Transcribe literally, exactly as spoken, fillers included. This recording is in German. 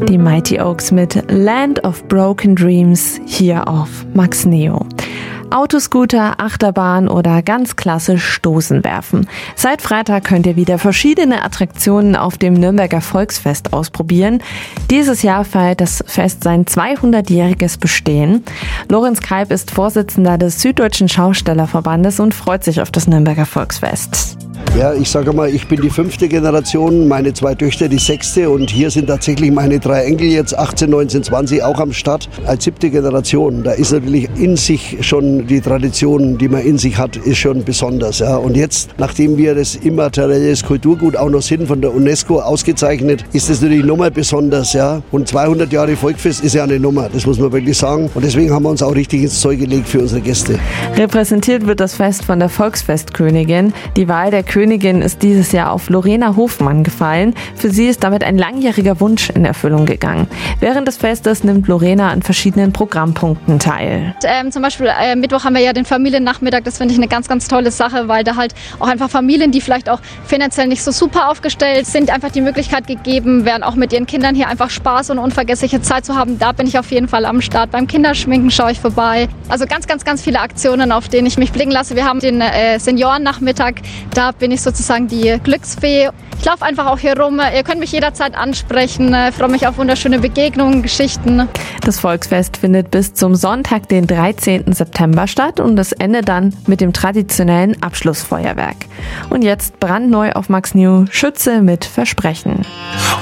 Die Mighty Oaks mit Land of Broken Dreams hier auf Max Neo. Autoscooter, Achterbahn oder ganz klassisch Stoßen werfen. Seit Freitag könnt ihr wieder verschiedene Attraktionen auf dem Nürnberger Volksfest ausprobieren. Dieses Jahr feiert das Fest sein zweihundertjähriges Bestehen. Lorenz Kalb ist Vorsitzender des Süddeutschen Schaustellerverbandes und freut sich auf das Nürnberger Volksfest. Ja, ich sage mal, ich bin die fünfte Generation, meine zwei Töchter die sechste und hier sind tatsächlich meine drei Enkel jetzt achtzehn, neunzehn, zwanzig auch am Start als siebte Generation. Da ist natürlich in sich schon die Tradition, die man in sich hat, ist schon besonders. Ja. Und jetzt, nachdem wir das immaterielles Kulturgut auch noch sind, von der UNESCO ausgezeichnet, ist das natürlich nochmal besonders. Ja. Und zweihundert Jahre Volksfest ist ja eine Nummer, das muss man wirklich sagen. Und deswegen haben wir uns auch richtig ins Zeug gelegt für unsere Gäste. Repräsentiert wird das Fest von der Volksfestkönigin. Die Wahl der Königin ist dieses Jahr auf Lorena Hofmann gefallen. Für sie ist damit ein langjähriger Wunsch in Erfüllung gegangen. Während des Festes nimmt Lorena an verschiedenen Programmpunkten teil. Ähm, zum Beispiel äh, Mittwoch haben wir ja den Familiennachmittag. Das finde ich eine ganz, ganz tolle Sache, weil da halt auch einfach Familien, die vielleicht auch finanziell nicht so super aufgestellt sind, einfach die Möglichkeit gegeben werden, auch mit ihren Kindern hier einfach Spaß und unvergessliche Zeit zu haben. Da bin ich auf jeden Fall am Start. Beim Kinderschminken schaue ich vorbei. Also ganz, ganz, ganz viele Aktionen, auf denen ich mich blicken lasse. Wir haben den äh, Seniorennachmittag. Da bin ich sozusagen die Glücksfee. Ich laufe einfach auch hier rum. Ihr könnt mich jederzeit ansprechen. Ich freue mich auf wunderschöne Begegnungen, Geschichten. Das Volksfest findet bis zum Sonntag, den dreizehnten September statt und das endet dann mit dem traditionellen Abschlussfeuerwerk. Und jetzt brandneu auf Max New Schütze mit Versprechen.